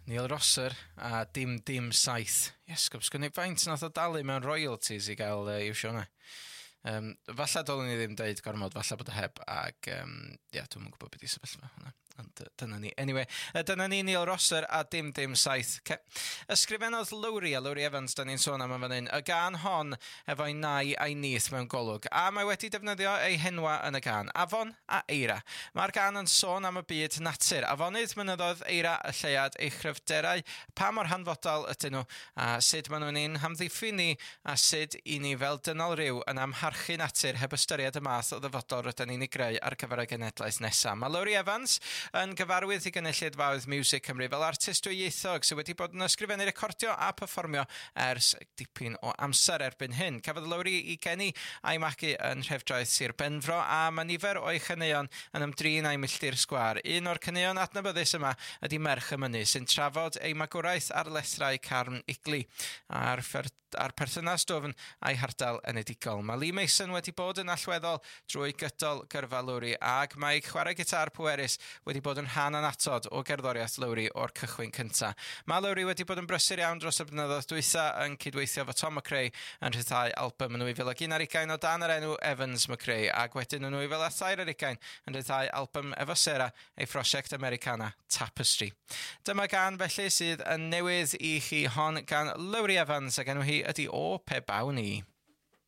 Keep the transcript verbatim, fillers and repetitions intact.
Neil Rosser a dim dim saith. Yes, gwrs, gwni faint nath o dalu mewn royalties i gael uh, i'w siwna. Um, falla dylwn ni ddim deud gormod, falla bod y heb, ac um, ia, dwi'n mwyn gwybod beth i sefyllfa hwnna. Ond uh, dyna ni. Anyway, uh, dyna ni Neil Rosser a dim dim saith. Okay. Ysgrifennodd Lowry a Lowry Evans, da ni'n sôn am y fan hyn, y gan hon efo'i nai a'i nith mewn golwg, a mae wedi defnyddio ei henwa yn y gan, Afon a Eira. Mae'r gan yn sôn am y byd natur. Afonydd mynyddodd Eira y lleiad ei chryfderau, pa mor hanfodol ydyn nhw, a sut maen nhw'n ein hamddiffyn ni, a sut i ni fel dynol ryw yn amharchu natur heb ystyried y math o ddyfodol rydyn ni'n ei greu ar gyfer y genedlaeth nesaf. Mae Lowry Evans yn gyfarwydd i gynulleidfaoedd Music Cymru fel artist dwyieithog sydd wedi bod yn ysgrifennu, recordio a perfformio ers dipyn o amser erbyn hyn. Cafodd Lowry i geni a'i magu yn Nhrefdraeth Sir Benfro a mae nifer o'i chaneuon yn ymdrin a'i milltir sgwar. Un o'r caneuon adnabyddus yma ydy Merch y Mynu sy'n trafod ei magwraeth ar lethrau Carn Igli a'r, ar perthynas dwfn a'i hardal enedigol. Mae Lee Mason wedi bod yn allweddol drwy gydol gyrfa Lowry ac mae chwarae gitar pwerus wedi bod yn rhan anatod o gerddoriaeth Lowry o'r cychwyn cyntaf. Mae Lowry wedi bod yn brysur iawn dros y blynyddoedd dwytha yn cydweithio fo Tom McRae yn rhyddhau album yn nwy fil ac un ar ugain o dan yr enw Evans McRae ac wedyn yn nwy fil a thair ar ugain yn rhyddhau album efo Sarah ei phrosiect Americana Tapestry. Dyma gan felly sydd yn newydd i chi hon gan Lowry Evans ac enw hi ydy O Pe Bawn I.